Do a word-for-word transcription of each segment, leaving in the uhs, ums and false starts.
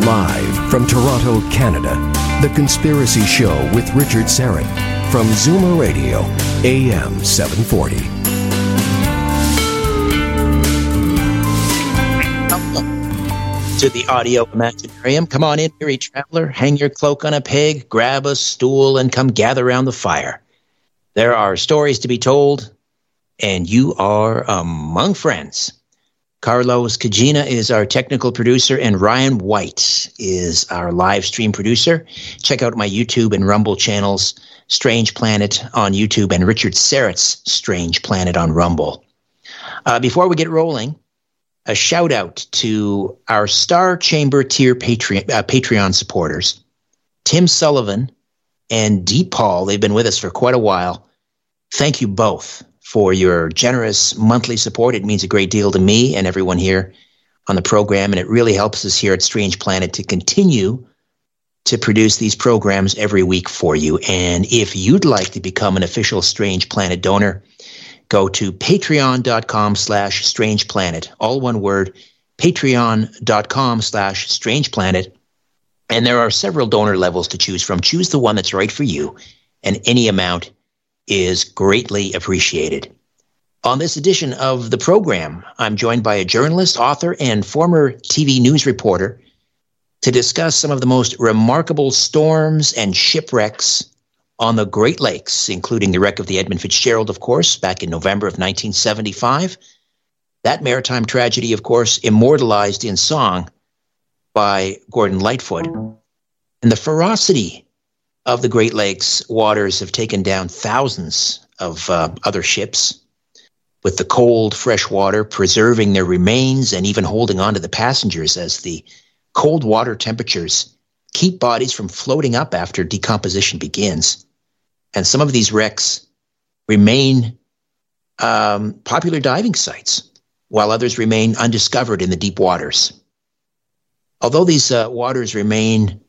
Live from Toronto, Canada, The Conspiracy Show with Richard Syrett from Zoomer Radio, A M seven forty. To the audio imaginarium. Come on in, weary traveler. Hang your cloak on a peg, grab a stool, and come gather around the fire. There are stories to be told, and you are among friends. Carlos Kajina is our technical producer, and Ryan White is our live stream producer. Check out my YouTube and Rumble channels, Strange Planet on YouTube and Richard Syrett's Strange Planet on Rumble. Uh, before we get rolling, a shout out to our Star Chamber tier Patreon, uh, Patreon supporters, Tim Sullivan and Deep Paul. They've been with us for quite a while. Thank you both for your generous monthly support. It means a great deal to me and everyone here on the program, and it really helps us here at Strange Planet to continue to produce these programs every week for you. And if you'd like to become an official Strange Planet donor, go to patreon.com slash Strange Planet, all one word, patreon.com slash Strange Planet. And there are several donor levels to choose from. Choose the one that's right for you, and any amount is greatly appreciated. On this edition of the program, I'm joined by a journalist, author, and former T V news reporter to discuss some of the most remarkable storms and shipwrecks on the Great Lakes, including the wreck of the Edmund Fitzgerald, of course, back in November of nineteen seventy-five. That maritime tragedy, of course, immortalized in song by Gordon Lightfoot. And the ferocity of the Great Lakes waters have taken down thousands of uh, other ships, with the cold, fresh water preserving their remains and even holding on to the passengers as the cold water temperatures keep bodies from floating up after decomposition begins. And some of these wrecks remain um, popular diving sites, while others remain undiscovered in the deep waters. Although these uh, waters remain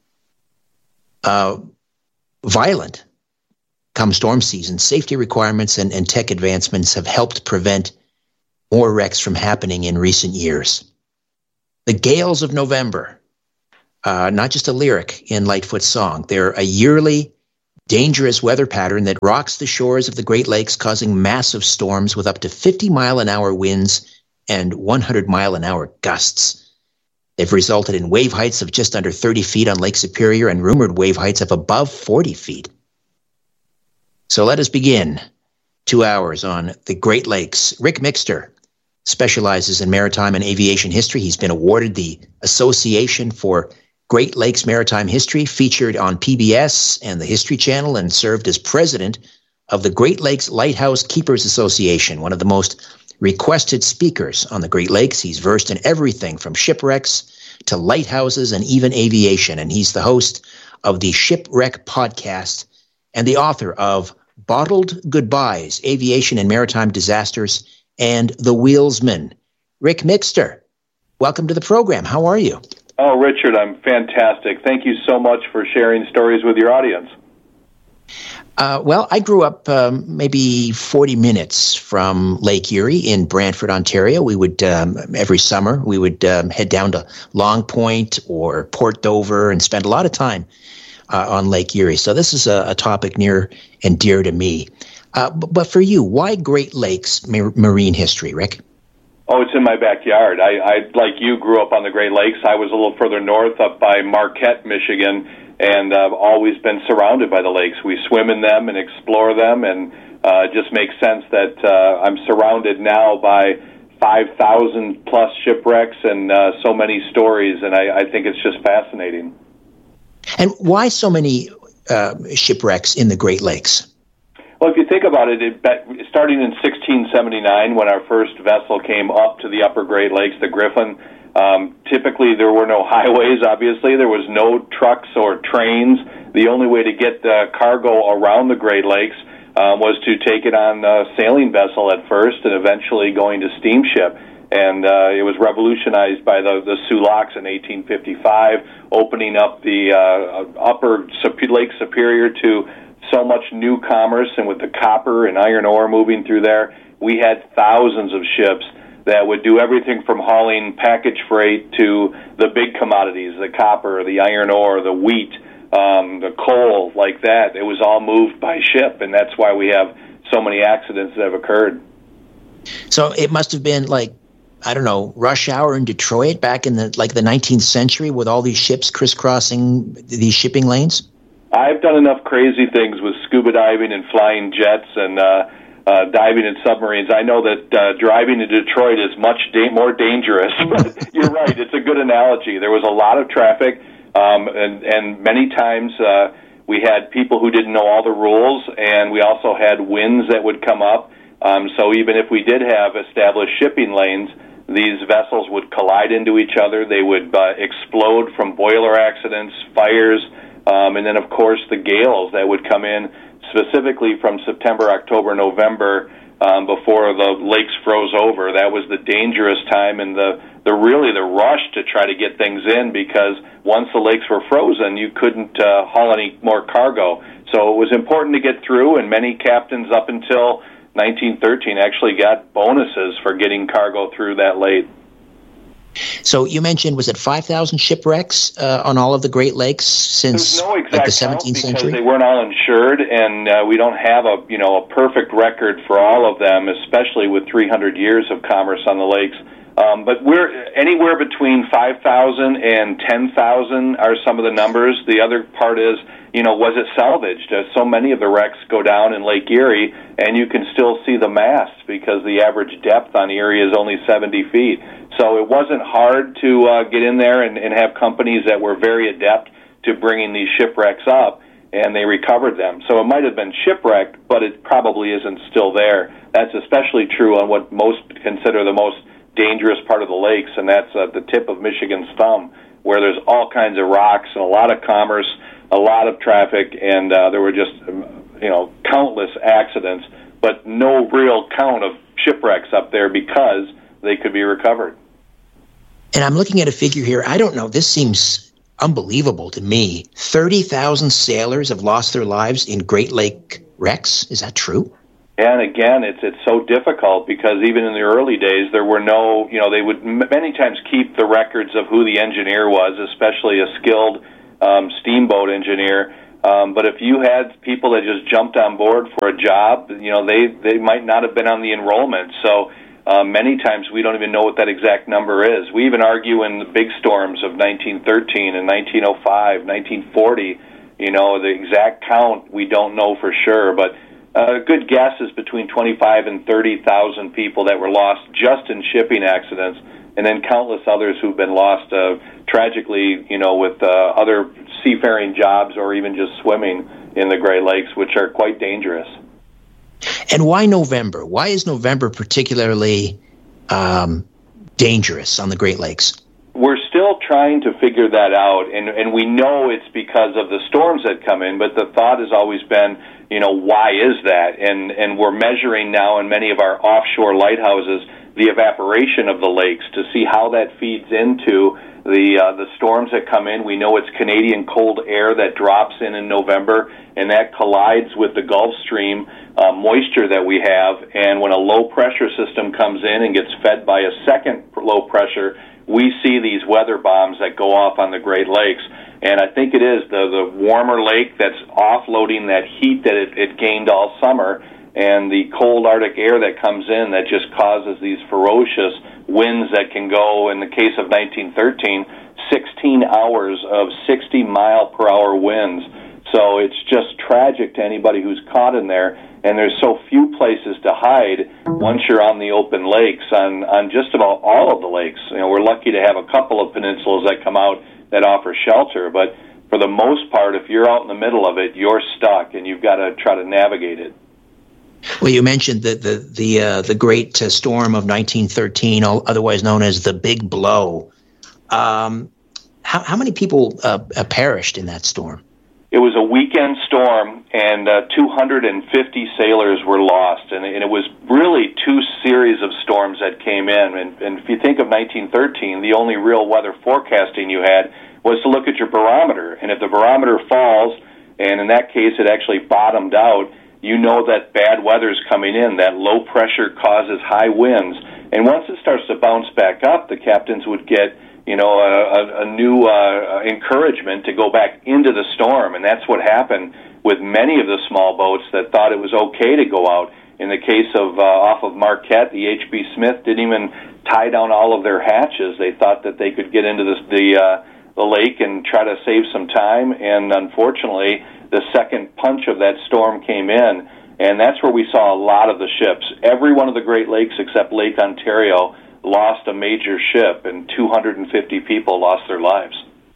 uh, violent come storm season, safety requirements and, and tech advancements have helped prevent more wrecks from happening in recent years. The gales of November, uh, not just a lyric in Lightfoot's song, they're a yearly dangerous weather pattern that rocks the shores of the Great Lakes, causing massive storms with up to fifty mile an hour winds and one hundred mile an hour gusts. They've resulted in wave heights of just under thirty feet on Lake Superior and rumored wave heights of above forty feet. So let us begin. Two hours on the Great Lakes. Rick Mixter specializes in maritime and aviation history. He's been awarded the Association for Great Lakes Maritime History, featured on P B S and the History Channel, and served as president of the Great Lakes Lighthouse Keepers Association, one of the most requested speakers on the Great Lakes. He's versed in everything from shipwrecks to lighthouses and even aviation. And he's the host of the Shipwreck Podcast and the author of Bottled Goodbyes, Aviation and Maritime Disasters, and The Wheelsman. Rick Mixter, welcome to the program. How are you? Oh, Richard, I'm fantastic. Thank you so much for sharing stories with your audience. Uh, well, I grew up um, maybe forty minutes from Lake Erie in Brantford, Ontario. We would, um, every summer, we would um, head down to Long Point or Port Dover and spend a lot of time uh, on Lake Erie. So this is a, a topic near and dear to me. Uh, but, but for you, why Great Lakes mar- marine history, Rick? Oh, it's in my backyard. I, I, like you, grew up on the Great Lakes. I was a little further north, up by Marquette, Michigan, and I've uh, always been surrounded by the lakes. We swim in them and explore them, and uh, it just makes sense that uh, I'm surrounded now by five thousand plus shipwrecks and uh, so many stories, and I, I think it's just fascinating. And why so many uh, shipwrecks in the Great Lakes? Well, if you think about it, it, starting in sixteen seventy-nine, when our first vessel came up to the upper Great Lakes, the Griffin, um, typically there were no highways, obviously. There was no trucks or trains. The only way to get the cargo around the Great Lakes um, was to take it on a sailing vessel at first and eventually going to steamship. And uh, it was revolutionized by the, the Sioux Locks in eighteen fifty-five, opening up the uh, upper Lake Superior to so much new commerce, and with the copper and iron ore moving through there, we had thousands of ships that would do everything from hauling package freight to the big commodities, the copper, the iron ore, the wheat, um, the coal, like that. It was all moved by ship, and that's why we have so many accidents that have occurred. So it must have been like, I don't know, rush hour in Detroit back in the like the nineteenth century with all these ships crisscrossing these shipping lanes? I've done enough crazy things with scuba diving and flying jets and uh, uh, diving in submarines. I know that uh, driving to Detroit is much da- more dangerous. But you're right; it's a good analogy. There was a lot of traffic, um, and, and many times uh, we had people who didn't know all the rules, and we also had winds that would come up. Um, so even if we did have established shipping lanes, these vessels would collide into each other. They would uh, explode from boiler accidents, fires. Um, and then, of course, the gales that would come in specifically from September, October, November, um, before the lakes froze over. That was the dangerous time and the, the really the rush to try to get things in, because once the lakes were frozen, you couldn't uh, haul any more cargo. So it was important to get through, and many captains up until nineteen thirteen actually got bonuses for getting cargo through that late. So you mentioned, was it five thousand shipwrecks uh, on all of the Great Lakes since There's no exact like the seventeenth count because century? They weren't all insured, and uh, we don't have a you know a perfect record for all of them, especially with three hundred years of commerce on the lakes. Um, but we're anywhere between five thousand and ten thousand are some of the numbers. The other part is, you know, was it salvaged? Uh, so many of the wrecks go down in Lake Erie, and you can still see the masts because the average depth on Erie is only seventy feet. So it wasn't hard to uh, get in there and, and have companies that were very adept to bringing these shipwrecks up, and they recovered them. So it might have been shipwrecked, but it probably isn't still there. That's especially true on what most consider the most dangerous part of the lakes, and that's uh, the tip of Michigan's thumb, where there's all kinds of rocks and a lot of commerce, a lot of traffic, and uh, there were just, you know, countless accidents, but no real count of shipwrecks up there because they could be recovered. And I'm looking at a figure here. I don't know. This seems unbelievable to me. thirty thousand sailors have lost their lives in Great Lake wrecks. Is that true? And again, it's it's so difficult because even in the early days, there were no, you know, they would m- many times keep the records of who the engineer was, especially a skilled um, steamboat engineer. Um, but if you had people that just jumped on board for a job, you know, they, they might not have been on the enrollment. So uh, many times we don't even know what that exact number is. We even argue in the big storms of nineteen thirteen and nineteen oh five, nineteen forty, you know, the exact count we don't know for sure, but a good guess is between twenty-five and thirty thousand people that were lost just in shipping accidents, and then countless others who've been lost uh, tragically, you know, with uh, other seafaring jobs or even just swimming in the Great Lakes, which are quite dangerous. And why November? Why is November particularly um, dangerous on the Great Lakes? We're still trying to figure that out, and, and we know it's because of the storms that come in, but the thought has always been, you know, why is that? And and we're measuring now in many of our offshore lighthouses the evaporation of the lakes to see how that feeds into the uh, the storms that come in. We know it's Canadian cold air that drops in in November, and that collides with the Gulf Stream uh, moisture that we have. And when a low-pressure system comes in and gets fed by a second low pressure, we see these weather bombs that go off on the Great Lakes. And I think it is the, the warmer lake that's offloading that heat that it, it gained all summer, and the cold Arctic air that comes in that just causes these ferocious winds that can go, in the case of nineteen thirteen, sixteen hours of sixty mile per hour winds. So it's just tragic to anybody who's caught in there, and there's so few places to hide once you're on the open lakes, on, on just about all of the lakes. You know, we're lucky to have a couple of peninsulas that come out that offer shelter, but for the most part, if you're out in the middle of it, you're stuck, and you've got to try to navigate it. Well, you mentioned the the the, uh, the great uh, storm of nineteen thirteen, otherwise known as the Big Blow. Um, how, how many people uh, perished in that storm? It was a weekend storm, and uh, two hundred fifty sailors were lost, and, and it was really two series of storms that came in. And, and if you think of nineteen thirteen, the only real weather forecasting you had was to look at your barometer, and if the barometer falls, and in that case it actually bottomed out, you know that bad weather's coming in, that low pressure causes high winds. And once it starts to bounce back up, the captains would get, you know, a, a, a new uh, encouragement to go back into the storm. And that's what happened with many of the small boats that thought it was okay to go out. In the case of uh, off of Marquette, the H B Smith didn't even tie down all of their hatches. They thought that they could get into this, the uh, the lake and try to save some time. And unfortunately, the second punch of that storm came in, and that's where we saw a lot of the ships. Every one of the Great Lakes except Lake Ontario lost a major ship, and two hundred fifty people lost their lives.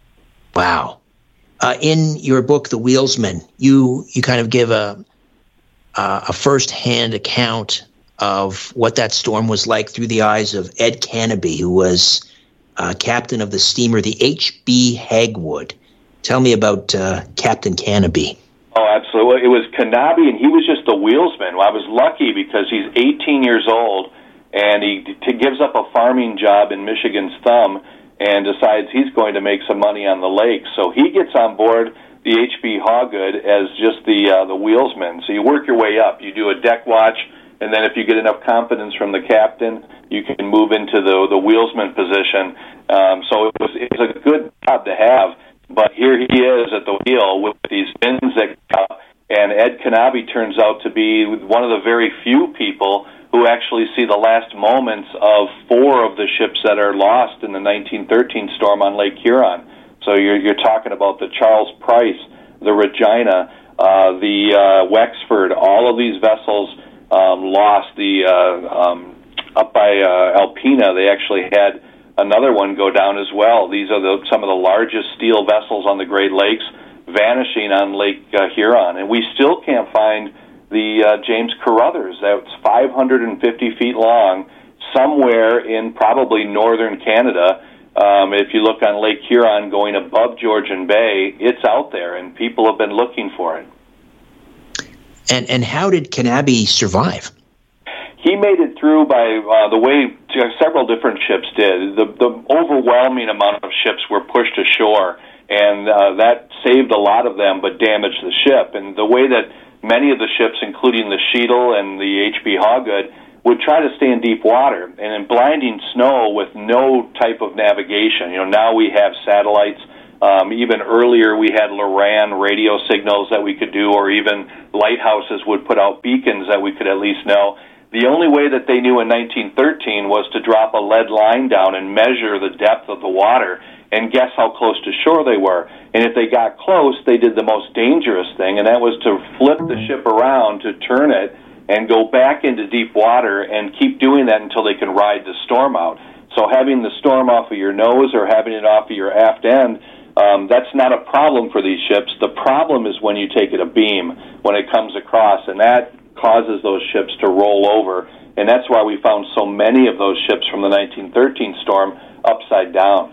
Wow. Uh, in your book, The Wheelsman, you, you kind of give a, uh, a first-hand account of what that storm was like through the eyes of Ed Canobie, who was uh, captain of the steamer, the H B Hagwood. Tell me about uh, Captain Canobie. Oh, absolutely. It was Canobie, and he was just the wheelsman. Well, I was lucky because he's eighteen years old, and he t- gives up a farming job in Michigan's Thumb and decides he's going to make some money on the lake. So he gets on board the H B Hagwood as just the uh, the wheelsman. So you work your way up. You do a deck watch, and then if you get enough confidence from the captain, you can move into the the wheelsman position. Um, so it was, it was a good job to have. But here he is at the wheel with these winds that come up, and Ed Canobie turns out to be one of the very few people who actually see the last moments of four of the ships that are lost in the nineteen thirteen storm on Lake Huron. So you're, you're talking about the Charles Price, the Regina, uh, the uh, Wexford. All of these vessels um, lost. The uh, um, up by uh, Alpena, they actually had another one go down as well. These are the, some of the largest steel vessels on the Great Lakes vanishing on Lake uh, Huron. And we still can't find the uh, James Carruthers. That's five hundred fifty feet long, somewhere in probably northern Canada. Um, if you look on Lake Huron going above Georgian Bay, it's out there, and people have been looking for it. And and how did Canobie survive? He made it through by uh, the way several different ships did. The, the overwhelming amount of ships were pushed ashore, and uh, that saved a lot of them but damaged the ship. And the way that many of the ships, including the Sheetal and the H B Hagwood, would try to stay in deep water and in blinding snow with no type of navigation. You know, now we have satellites. Um, even earlier, we had Loran radio signals that we could do, or even lighthouses would put out beacons that we could at least know. The only way that they knew in nineteen thirteen was to drop a lead line down and measure the depth of the water and guess how close to shore they were. And if they got close, they did the most dangerous thing, and that was to flip the ship around, to turn it, and go back into deep water and keep doing that until they can ride the storm out. So having the storm off of your nose or having it off of your aft end, um, that's not a problem for these ships. The problem is when you take it abeam, when it comes across, and that causes those ships to roll over. And that's why we found so many of those ships from the nineteen thirteen storm upside down.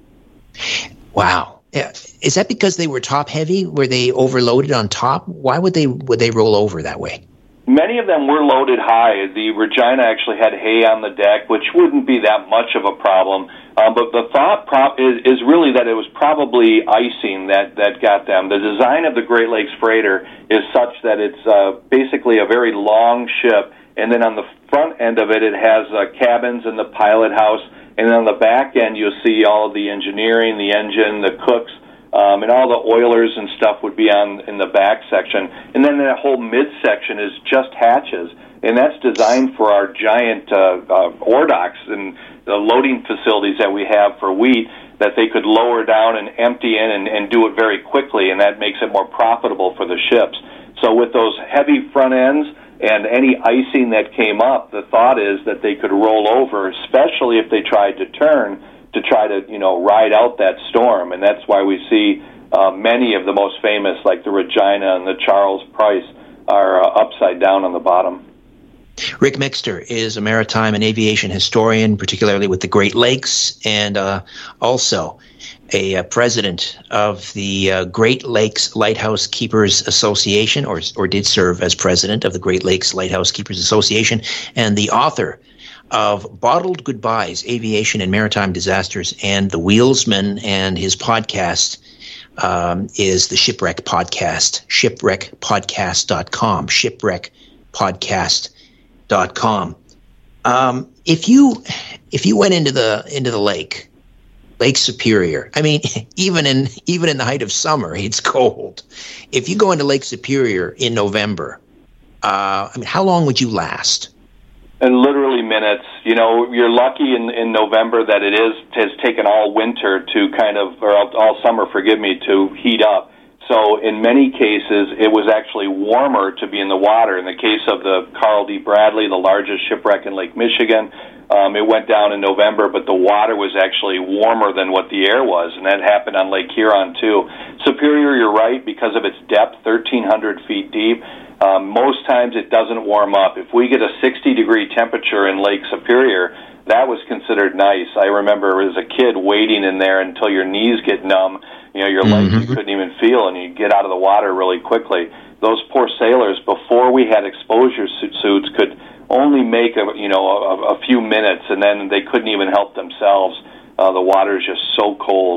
Wow. Yeah. Is that because they were top heavy? Were they overloaded on top? Why would they would they roll over that way? Many of them were loaded high. The Regina actually had hay on the deck, which wouldn't be that much of a problem. Um, but the thought prop is, is really that it was probably icing that, that got them. The design of the Great Lakes Freighter is such that it's uh, basically a very long ship, and then on the front end of it, it has uh, cabins and the pilot house, and then on the back end, you'll see all of the engineering, the engine, the cooks, Um, and all the oilers and stuff would be on in the back section. And then that whole midsection is just hatches. And that's designed for our giant uh, uh, ore docks and the loading facilities that we have for wheat, that they could lower down and empty in and, and do it very quickly, and that makes it more profitable for the ships. So with those heavy front ends and any icing that came up, the thought is that they could roll over, especially if they tried to turn, to try to, you know, ride out that storm. And that's why we see uh, many of the most famous, like the Regina and the Charles Price, are uh, upside down on the bottom. Rick Mixter is a maritime and aviation historian, particularly with the Great Lakes, and uh, also a uh, president of the uh, Great Lakes Lighthouse Keepers Association, or, or did serve as president of the Great Lakes Lighthouse Keepers Association, and the author of Bottled Goodbyes, Aviation and Maritime Disasters, and the Wheelsman, and his podcast um, is the Shipwreck Podcast, shipwreck podcast dot com, shipwreck podcast dot com. Um, if you if you went into the into the lake, Lake Superior, I mean, even in even in the height of summer, it's cold. If you go into Lake Superior in November, uh, I mean, how long would you last? And literally minutes. You know, you're lucky in, in November that it is has taken all winter to kind of, or all, all summer, forgive me, to heat up. So in many cases, it was actually warmer to be in the water. In the case of the Carl D. Bradley, the largest shipwreck in Lake Michigan, um, it went down in November, but the water was actually warmer than what the air was, and that happened on Lake Huron too. Superior, you're right, because of its depth, thirteen hundred feet deep. Um, most times it doesn't warm up. If we get a sixty degree temperature in Lake Superior, that was considered nice. I remember as a kid waiting in there until your knees get numb. You know, your legs mm-hmm. you couldn't even feel, and you get out of the water really quickly. Those poor sailors, before we had exposure suits, could only make a you know a, a few minutes, and then they couldn't even help themselves. Uh, the water is just so cold.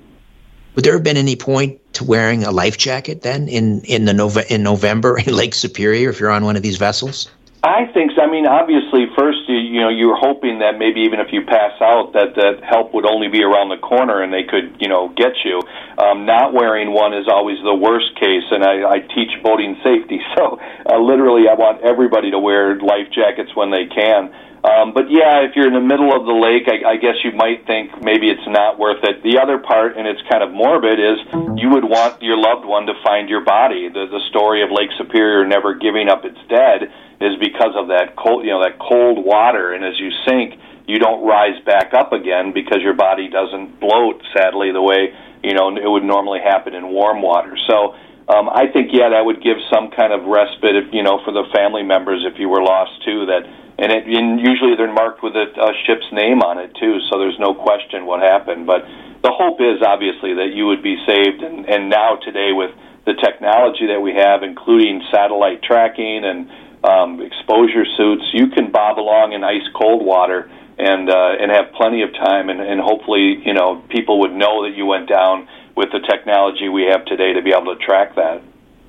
Would there have been any point to wearing a life jacket then in in the Nove- in November in Lake Superior if you're on one of these vessels? I think so. I mean, obviously, first, you, you know, you're hoping that maybe even if you pass out, that that help would only be around the corner and they could, you know, get you. Um, not wearing one is always the worst case, and I, I teach boating safety, so uh, literally I want everybody to wear life jackets when they can. Um, but yeah, if you're in the middle of the lake, I, I guess you might think maybe it's not worth it. The other part, and it's kind of morbid, is you would want your loved one to find your body. The, the story of Lake Superior never giving up its dead is because of that cold, you know, that cold water. And as you sink, you don't rise back up again because your body doesn't bloat, sadly, the way you know it would normally happen in warm water. So. Um, I think, yeah, that would give some kind of respite, if, you know, for the family members if you were lost, too. That, and, it, and usually they're marked with a, a ship's name on it, too, so there's no question what happened. But the hope is, obviously, that you would be saved. And, and now, today, with the technology that we have, including satellite tracking and um, exposure suits, you can bob along in ice-cold water and uh, and have plenty of time. And, and hopefully, you know, people would know that you went down with the technology we have today to be able to track that.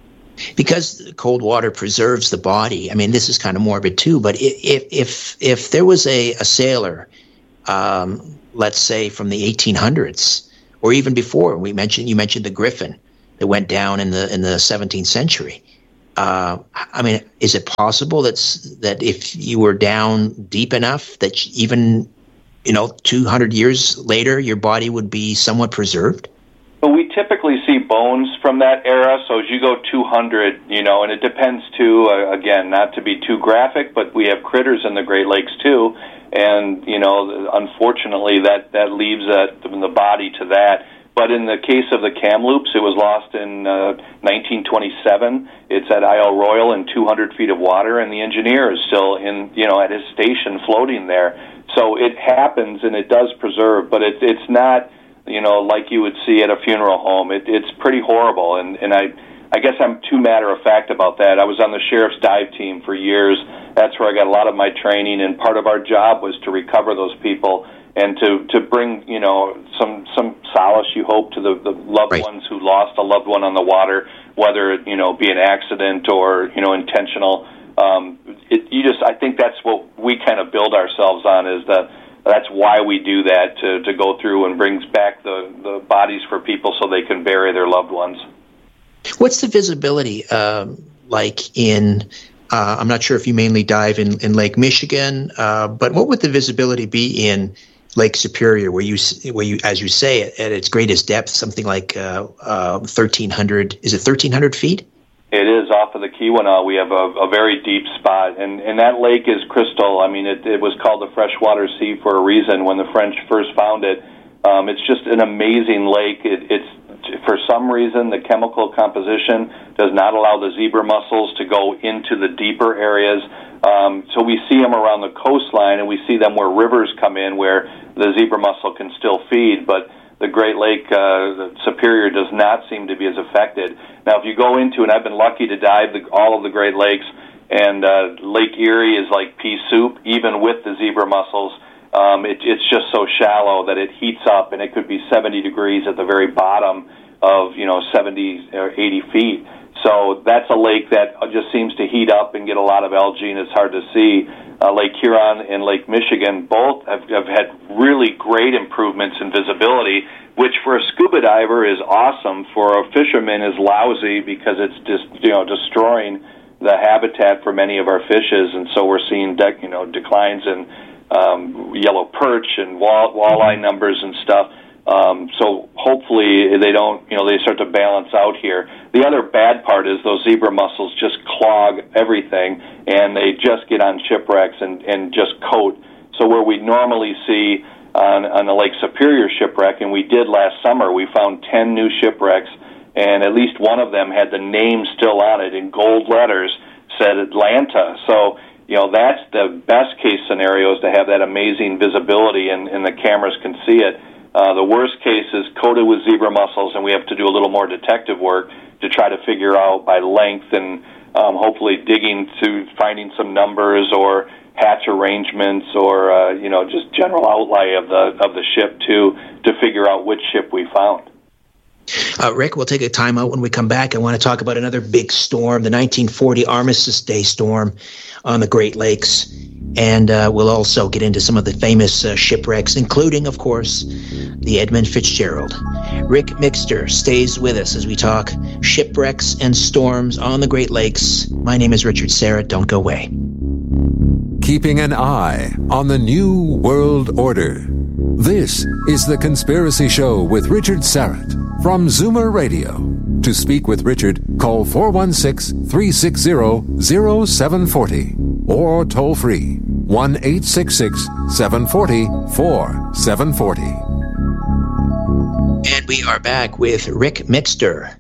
Because cold water preserves the body, I mean, this is kind of morbid too, but if if if there was a, a sailor, um, let's say from the eighteen hundreds, or even before, we mentioned you mentioned the Griffin that went down in the in the seventeenth century. Uh, I mean, is it possible that's that if you were down deep enough that even, you know, two hundred years later, your body would be somewhat preserved? Well, we typically see bones from that era, so as you go two hundred, you know, and it depends, too, uh, again, not to be too graphic, but we have critters in the Great Lakes, too, and, you know, unfortunately, that, that leaves uh, the body to that. But in the case of the Kamloops, it was lost in uh, nineteen twenty-seven. It's at Isle Royal in two hundred feet of water, and the engineer is still in, you know, at his station floating there. So it happens, and it does preserve, but it, it's not... you know, like you would see at a funeral home. It, it's pretty horrible, and, and I I guess I'm too matter-of-fact about that. I was on the sheriff's dive team for years. That's where I got a lot of my training, and part of our job was to recover those people and to, to bring, you know, some some solace, you hope, to the, the loved right. ones who lost a loved one on the water, whether it, you know, be an accident or, you know, intentional. Um, it, you just, I think that's what we kind of build ourselves on, is the that's why we do that, to, to go through and brings back the, the bodies for people so they can bury their loved ones. What's the visibility um, like in, uh, I'm not sure if you mainly dive in, in Lake Michigan, uh, but what would the visibility be in Lake Superior, where you, where you, as you say, at its greatest depth, something like uh, uh, thirteen hundred, is it thirteen hundred feet? It is off of the Keweenaw. We have a, a very deep spot, and, and that lake is crystal. I mean, it, it was called the Freshwater Sea for a reason when the French first found it. Um, it's just an amazing lake. It, it's for some reason, the chemical composition does not allow the zebra mussels to go into the deeper areas. Um, so we see them around the coastline, and we see them where rivers come in, where the zebra mussel can still feed, but the Great Lake uh, Superior does not seem to be as affected. Now, if you go into, and I've been lucky to dive the, all of the Great Lakes, and uh, Lake Erie is like pea soup, even with the zebra mussels. Um, it, it's just so shallow that it heats up, and it could be seventy degrees at the very bottom of, you know, seventy or eighty feet. So that's a lake that just seems to heat up and get a lot of algae, and it's hard to see. Uh, Lake Huron and Lake Michigan both have, have had really great improvements in visibility, which for a scuba diver is awesome. For a fisherman is lousy because it's just, you know, destroying the habitat for many of our fishes, and so we're seeing de- you know declines in um, yellow perch and wall- walleye numbers and stuff. Um, so hopefully they don't, you know, they start to balance out here. The other bad part is those zebra mussels just clog everything, and they just get on shipwrecks and, and just coat. So where we normally see on, on the Lake Superior shipwreck, and we did last summer, we found ten new shipwrecks, and at least one of them had the name still on it in gold letters, said Atlanta. So, you know, that's the best case scenario, is to have that amazing visibility and, and the cameras can see it. Uh, the worst case is coated with zebra mussels, and we have to do a little more detective work to try to figure out by length and um, hopefully digging to finding some numbers or hatch arrangements or, uh, you know, just general outlay of the of the ship, too, to figure out which ship we found. Uh, Rick, we'll take a time out when we come back. I want to talk about another big storm, the nineteen forty Armistice Day storm on the Great Lakes. And uh, we'll also get into some of the famous uh, shipwrecks, including, of course, the Edmund Fitzgerald. Rick Mixter stays with us as we talk shipwrecks and storms on the Great Lakes. My name is Richard Serrett. Don't go away. Keeping an eye on the New World Order. This is The Conspiracy Show with Richard Serrett from Zoomer Radio. To speak with Richard, call four one six, three six zero, zero seven four zero or toll free one eight six six, seven four zero, four seven four zero. And we are back with Rick Mixter,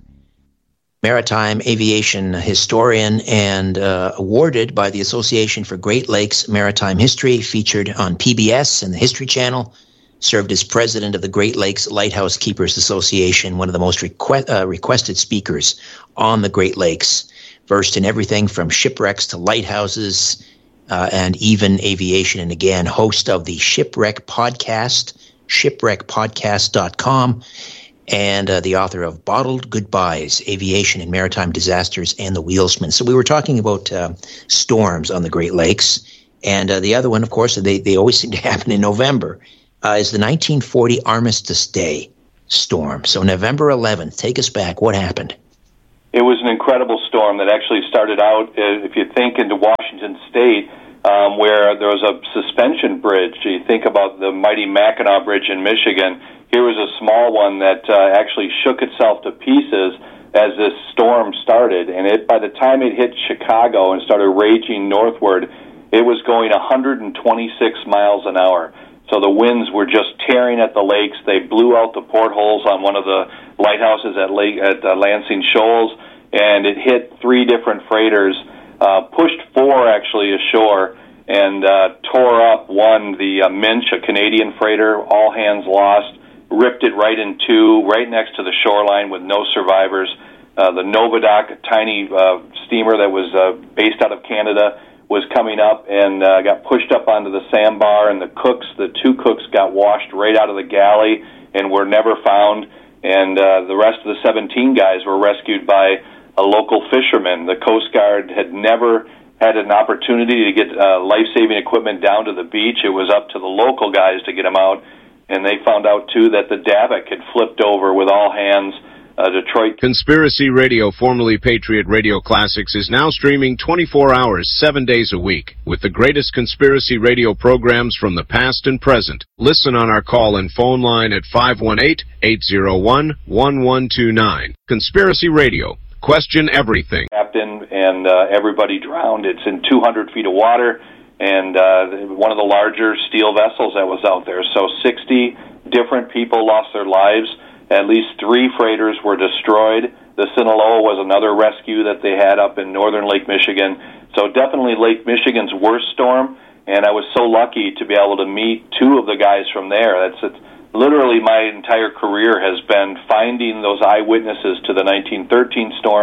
maritime aviation historian and uh, awarded by the Association for Great Lakes Maritime History, featured on P B S and the History Channel. Served as president of the Great Lakes Lighthouse Keepers Association, one of the most request, uh, requested speakers on the Great Lakes, versed in everything from shipwrecks to lighthouses uh, and even aviation. And again, host of the Shipwreck Podcast, shipwreck podcast dot com, and uh, the author of Bottled Goodbyes, Aviation and Maritime Disasters and the Wheelsman. So we were talking about uh, storms on the Great Lakes. And uh, the other one, of course, they, they always seem to happen in November. Uh, is the nineteen forty Armistice Day storm. So November eleventh, take us back. What happened? It was an incredible storm that actually started out, uh, if you think, into Washington State, um, where there was a suspension bridge. You think about the mighty Mackinac Bridge in Michigan. Here was a small one that uh, actually shook itself to pieces as this storm started. And it, by the time it hit Chicago and started raging northward, it was going one hundred twenty-six miles an hour. So the winds were just tearing at the lakes. They blew out the portholes on one of the lighthouses at Lake at uh, Lansing Shoals, and it hit three different freighters, uh, pushed four actually ashore, and uh, tore up one, the uh, Minch, a Canadian freighter. All hands lost. Ripped it right in two, right next to the shoreline with no survivors. Uh, the Novadoc, a tiny uh, steamer that was uh, based out of Canada, was coming up and uh, got pushed up onto the sandbar, and the cooks, the two cooks, got washed right out of the galley and were never found. And uh, the rest of the seventeen guys were rescued by a local fisherman. The Coast Guard had never had an opportunity to get uh, life-saving equipment down to the beach. It was up to the local guys to get them out, and they found out, too, that the Davik had flipped over with all hands. Uh, Detroit Conspiracy Radio, formerly Patriot Radio Classics, is now streaming twenty-four hours, seven days a week, with the greatest conspiracy radio programs from the past and present. Listen on our call-in phone line at five one eight, eight zero one, one one two nine. Conspiracy Radio. Question everything. Captain and uh, everybody drowned. It's in two hundred feet of water, and uh, one of the larger steel vessels that was out there. So sixty different people lost their lives. At least three freighters were destroyed. The Sinaloa was another rescue that they had up in northern Lake Michigan. So definitely Lake Michigan's worst storm, and I was so lucky to be able to meet two of the guys from there. That's it's, literally my entire career has been finding those eyewitnesses to the nineteen thirteen storm,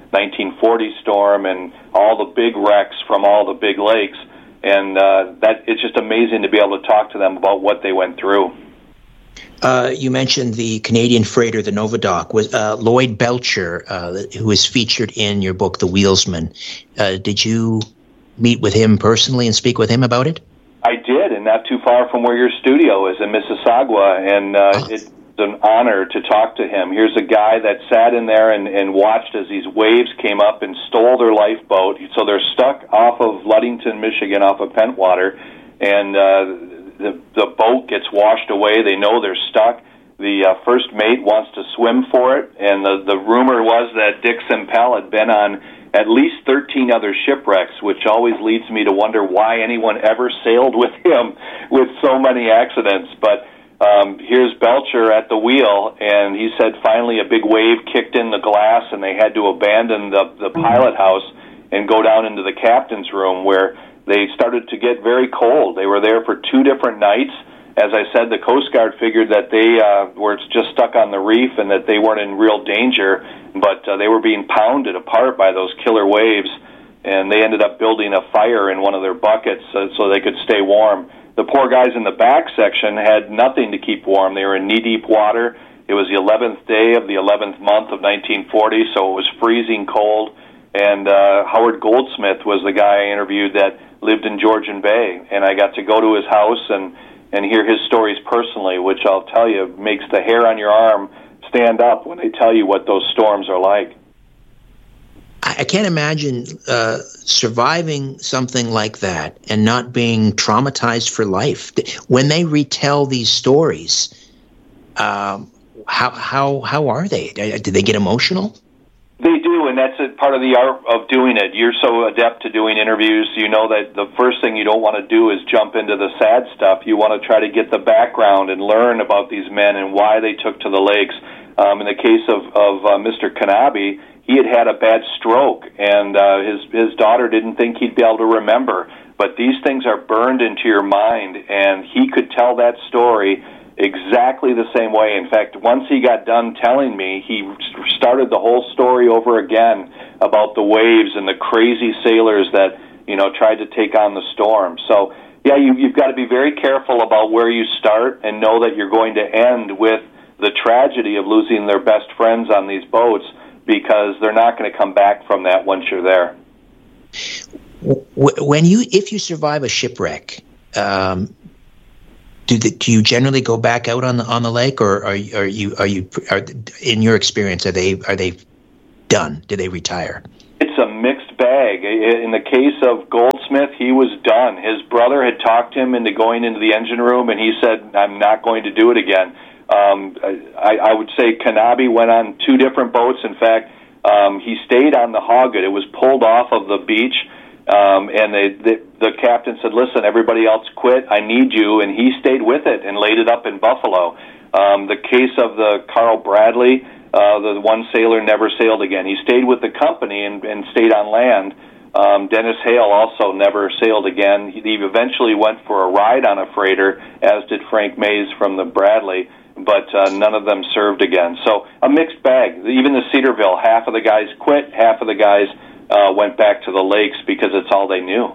nineteen forty storm and all the big wrecks from all the big lakes. And uh, that it's just amazing to be able to talk to them about what they went through. Uh, you mentioned the Canadian freighter, the Novadoc, was uh, Lloyd Belcher, uh, who is featured in your book, The Wheelsman. Uh, did you meet with him personally and speak with him about it? I did, and not too far from where your studio is in Mississauga, and uh, oh. it's an honor to talk to him. Here's a guy that sat in there and, and watched as these waves came up and stole their lifeboat. So they're stuck off of Ludington, Michigan, off of Pentwater, and uh, the, the boat gets washed away. They know they're stuck. The uh, first mate wants to swim for it, and the, the rumor was that Dick Sempel had been on at least thirteen other shipwrecks, which always leads me to wonder why anyone ever sailed with him with so many accidents. But um, here's Belcher at the wheel, and he said finally a big wave kicked in the glass, and they had to abandon the, the pilot house and go down into the captain's room, where they started to get very cold. They were there for two different nights. As I said, the Coast Guard figured that they uh, were just stuck on the reef and that they weren't in real danger, but uh, they were being pounded apart by those killer waves, and they ended up building a fire in one of their buckets uh, so they could stay warm. The poor guys in the back section had nothing to keep warm. They were in knee-deep water. It was the eleventh day of the eleventh month of nineteen forty, so it was freezing cold, and uh, Howard Goldsmith was the guy I interviewed that lived in Georgian Bay, and I got to go to his house and and hear his stories personally, which I'll tell you makes the hair on your arm stand up when they tell you what those storms are like. I can't imagine uh, surviving something like that and not being traumatized for life. When they retell these stories, um, how how how are they? Do they get emotional? They do, and that's a part of the art of doing it. You're so adept to doing interviews, you know that the first thing you don't want to do is jump into the sad stuff. You want to try to get the background and learn about these men and why they took to the lakes. Um, in the case of, of uh, Mister Kanabe, he had had a bad stroke, and uh, his, his daughter didn't think he'd be able to remember. But these things are burned into your mind, and he could tell that story exactly the same way. In fact, once he got done telling me, he started the whole story over again about the waves and the crazy sailors that, you know, tried to take on the storm. So, yeah, you, you've got to be very careful about where you start and know that you're going to end with the tragedy of losing their best friends on these boats, because they're not going to come back from that once you're there. When you, if you survive a shipwreck, um, Do, the, do you generally go back out on the on the lake, or are you, are you are you are, in your experience are they are they done? Do they retire? It's a mixed bag. In the case of Goldsmith, he was done. His brother had talked him into going into the engine room, and he said, "I'm not going to do it again." Um, I, I would say Kanabe went on two different boats. In fact, um, he stayed on the Hogget. It was pulled off of the beach. Um, and they, they, the captain said, "Listen, everybody else quit. I need you." And he stayed with it and laid it up in Buffalo. Um, the case of the Carl Bradley, uh, the one sailor never sailed again. He stayed with the company and, and stayed on land. Um, Dennis Hale also never sailed again. He, he eventually went for a ride on a freighter, as did Frank Mays from the Bradley, but uh, none of them served again. So a mixed bag. Even the Cedarville, half of the guys quit, half of the guys Uh, went back to the lakes because it's all they knew.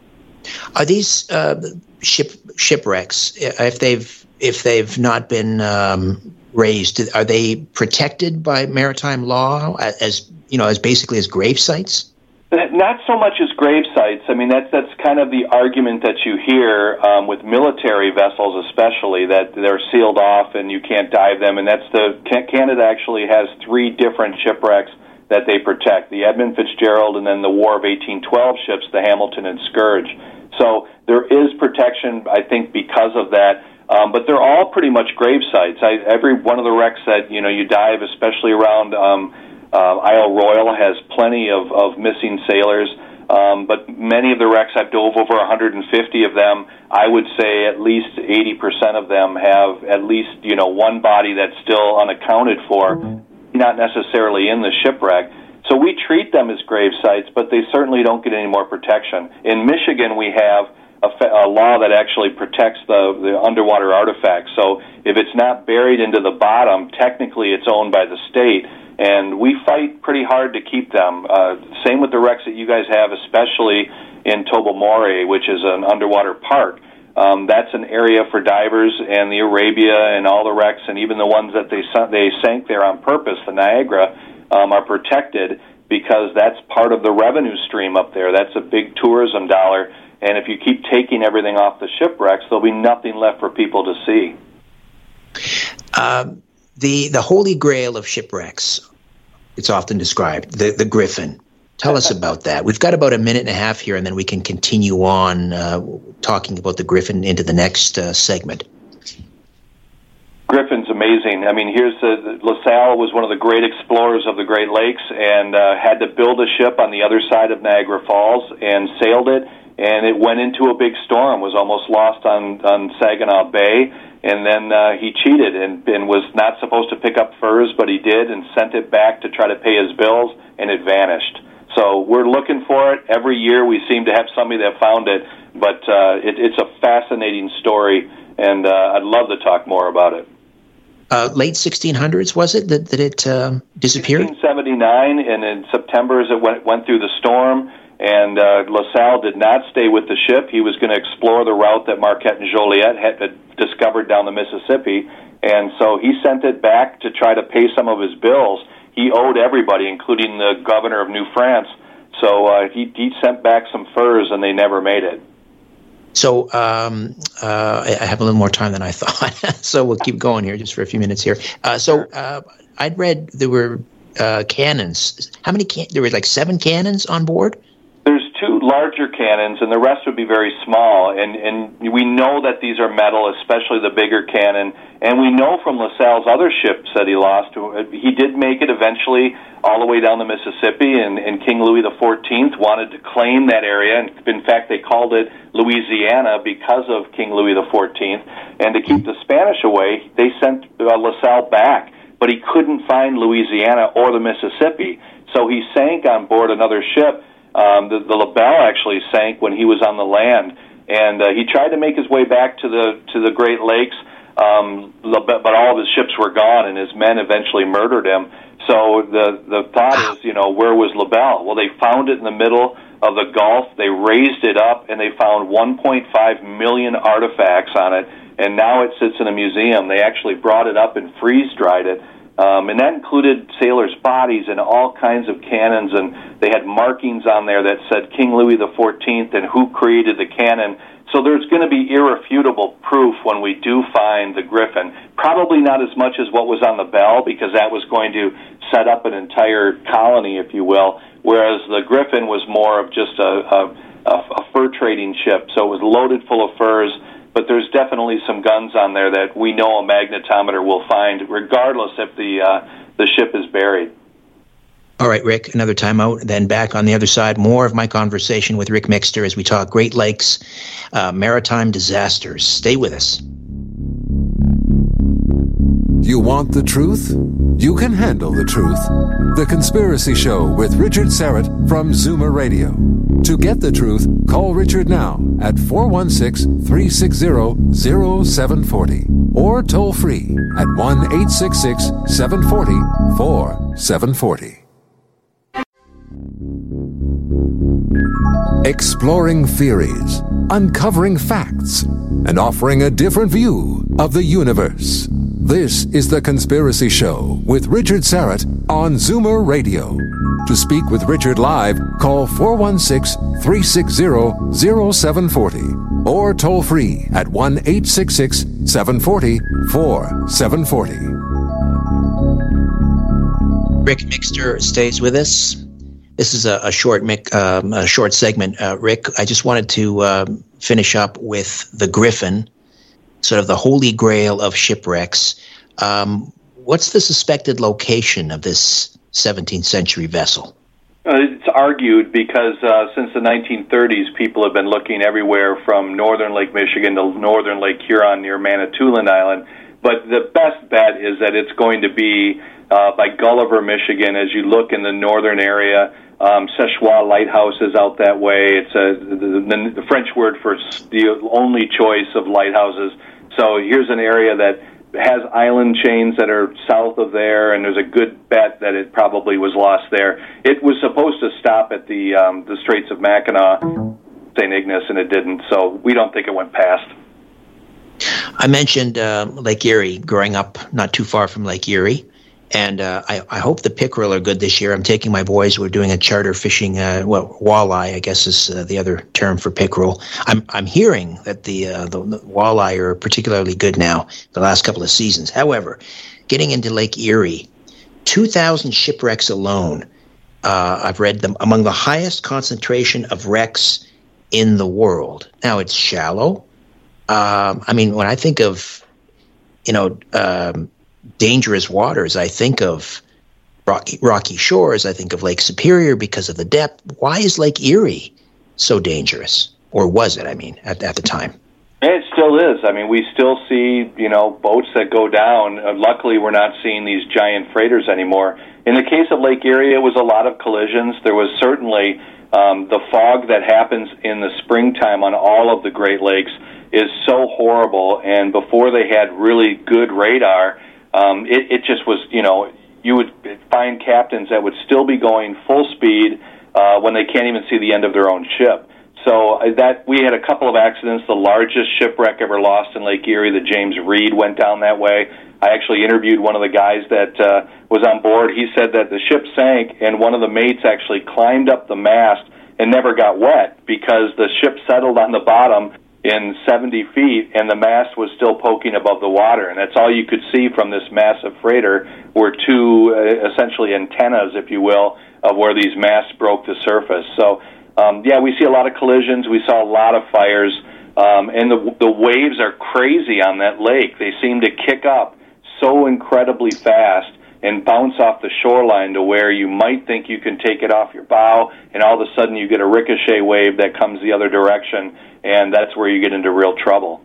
Are these uh, ship shipwrecks, if they've if they've not been um, raised, are they protected by maritime law as you know as basically as grave sites? Not so much as grave sites. I mean, that's that's kind of the argument that you hear um, with military vessels, especially, that they're sealed off and you can't dive them. And that's the Canada actually has three different shipwrecks that they protect, the Edmund Fitzgerald and then the War of eighteen twelve ships, the Hamilton and Scourge. So there is protection, I think, because of that, um, but they're all pretty much grave sites. I, every one of the wrecks that, you know, you dive, especially around um, uh, Isle Royal, has plenty of, of missing sailors, um, but many of the wrecks, I've dove over one hundred fifty of them. I would say at least eighty percent of them have at least, you know, one body that's still unaccounted for, not necessarily in the shipwreck. So we treat them as grave sites, but they certainly don't get any more protection. In Michigan, we have a, a law that actually protects the, the underwater artifacts. So if it's not buried into the bottom, technically it's owned by the state. and we fight pretty hard to keep them. Uh, same with the wrecks that you guys have, especially in Tobermory, which is an underwater park. Um, that's an area for divers, and the Arabia and all the wrecks, and even the ones that they they sank there on purpose, the Niagara, um, are protected because that's part of the revenue stream up there. That's a big tourism dollar, and if you keep taking everything off the shipwrecks, there'll be nothing left for people to see. Um, the the Holy Grail of shipwrecks, it's often described, the, the Griffin. Tell us about that. We've got about a minute and a half here, and then we can continue on uh, talking about the Griffin into the next uh, segment. Griffin's amazing. I mean, here's the, the LaSalle was one of the great explorers of the Great Lakes and uh, had to build a ship on the other side of Niagara Falls and sailed it, and it went into a big storm, was almost lost on, on Saginaw Bay, and then uh, he cheated and, and was not supposed to pick up furs, but he did and sent it back to try to pay his bills, and it vanished. So we're looking for it. Every year we seem to have somebody that found it, but uh, it, it's a fascinating story, and uh, I'd love to talk more about it. Uh, late sixteen hundreds, was it, that, that it uh, disappeared? sixteen seventy-nine, and in September as it went, went through the storm, and uh, LaSalle did not stay with the ship. He was going to explore the route that Marquette and Joliet had discovered down the Mississippi, and so he sent it back to try to pay some of his bills. He owed everybody, including the governor of New France. So uh, he, he sent back some furs, and they never made it. So um, uh, I have a little more time than I thought. So we'll keep going here just for a few minutes here. Uh, so uh, I'd read there were uh, cannons. How many? Can- there were like seven cannons on board? There's two larger cannons, and the rest would be very small. And, and we know that these are metal, especially the bigger cannon. And we know from LaSalle's other ships that he lost, he did make it eventually all the way down the Mississippi, and, and King Louis the fourteenth wanted to claim that area. And in fact, they called it Louisiana because of King Louis the fourteenth. And to keep the Spanish away, they sent uh, LaSalle back. But he couldn't find Louisiana or the Mississippi. So he sank on board another ship. Um, the, the LaBelle actually sank when he was on the land, and uh, he tried to make his way back to the to the Great Lakes, um, but all of his ships were gone, and his men eventually murdered him. So the the thought is, you know, where was LaBelle? Well, they found it in the middle of the Gulf. They raised it up, and they found one point five million artifacts on it, and now it sits in a museum. They actually brought it up and freeze-dried it. Um, and that included sailors' bodies and all kinds of cannons, and they had markings on there that said King Louis the fourteenth and who created the cannon. So there's going to be irrefutable proof when we do find the Griffin. Probably not as much as what was on the Belle, because that was going to set up an entire colony, if you will, whereas the Griffin was more of just a, a, a fur trading ship. So it was loaded full of furs. But there's definitely some guns on there that we know a magnetometer will find, regardless if the uh, the ship is buried. All right, Rick, another time out. Then back on the other side, more of my conversation with Rick Mixter as we talk Great Lakes, uh, maritime disasters. Stay with us. You want the truth? You can handle the truth. The Conspiracy Show with Richard Syrett from Zoomer Radio. To get the truth, call Richard now at four one six, three six zero, zero seven four zero or toll free at one eight six six, seven four zero, four seven four zero. Exploring theories, uncovering facts, and offering a different view of the universe. This is The Conspiracy Show with Richard Syrett on Zoomer Radio. To speak with Richard live, call four one six, three six zero, zero seven four zero or toll free at one eight six six, seven four zero, four seven four zero. Rick Mixter stays with us. This is a, a short um, a short segment. Uh, Rick, I just wanted to uh, finish up with the Griffin, sort of the holy grail of shipwrecks. Um, what's the suspected location of this seventeenth century vessel? Uh, it's argued because uh, since the nineteen thirties, people have been looking everywhere from northern Lake Michigan to northern Lake Huron near Manitoulin Island. But the best bet is that it's going to be uh, by Gulliver, Michigan. As you look in the northern area, um, Szechuan Lighthouse is out that way. It's a, the, the French word for the only choice of lighthouses. So here's an area that has island chains that are south of there, and there's a good bet that it probably was lost there. It was supposed to stop at the um, the Straits of Mackinac, Saint Ignace, and it didn't, so we don't think it went past. I mentioned uh, Lake Erie, growing up not too far from Lake Erie, and uh, I, I hope the pickerel are good this year. I'm taking my boys. We're doing a charter fishing, uh, well, walleye, I guess is uh, the other term for pickerel. I'm I'm hearing that the, uh, the, the walleye are particularly good now the last couple of seasons. However, getting into Lake Erie, two thousand shipwrecks alone. Uh, I've read them among the highest concentration of wrecks in the world. Now, it's shallow. Um, I mean, when I think of, you know, um, dangerous waters, I think of rocky, rocky shores. I think of Lake Superior because of the depth. Why is Lake Erie so dangerous? Or was it, I mean, at, at the time? It still is. I mean, we still see, you know, boats that go down. Uh, luckily, we're not seeing these giant freighters anymore. In the case of Lake Erie, it was a lot of collisions. There was certainly um, the fog that happens in the springtime on all of the Great Lakes is so horrible, and before they had really good radar, um, it, it just was, you know, you would find captains that would still be going full speed uh, when they can't even see the end of their own ship. So uh, that we had a couple of accidents. The largest shipwreck ever lost in Lake Erie, the James Reed, went down that way. I actually interviewed one of the guys that uh, was on board. He said that the ship sank, and one of the mates actually climbed up the mast and never got wet because the ship settled on the bottom in seventy feet, and the mast was still poking above the water, and that's all you could see from this massive freighter were two uh, essentially antennas, if you will, of where these masts broke the surface. So, um, yeah, we see a lot of collisions. We saw a lot of fires, um, and the the waves are crazy on that lake. They seem to kick up so incredibly fast and bounce off the shoreline to where you might think you can take it off your bow, and all of a sudden you get a ricochet wave that comes the other direction, and that's where you get into real trouble.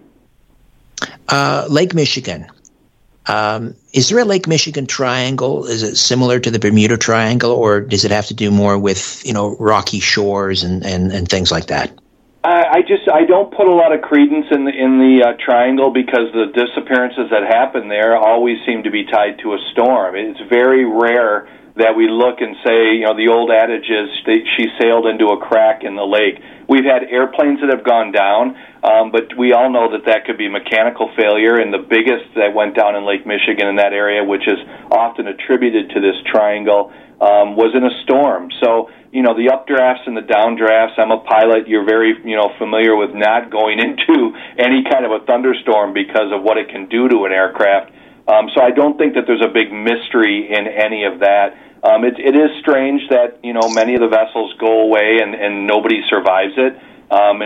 Uh, Lake Michigan. Um, is there a Lake Michigan triangle? Is it similar to the Bermuda Triangle, or does it have to do more with, you know, rocky shores and, and, and things like that? I just I don't put a lot of credence in the in the uh, triangle because the disappearances that happen there always seem to be tied to a storm. It's very rare that we look and say, you know, the old adage is she sailed into a crack in the lake. We've had airplanes that have gone down, um, but we all know that that could be mechanical failure, and the biggest that went down in Lake Michigan in that area, which is often attributed to this triangle, um, was in a storm. So, you know, the updrafts and the downdrafts, I'm a pilot, you're very, you know, familiar with not going into any kind of a thunderstorm because of what it can do to an aircraft. Um, so I don't think that there's a big mystery in any of that. Um, it, it is strange that, you know, many of the vessels go away and, and nobody survives it. Um,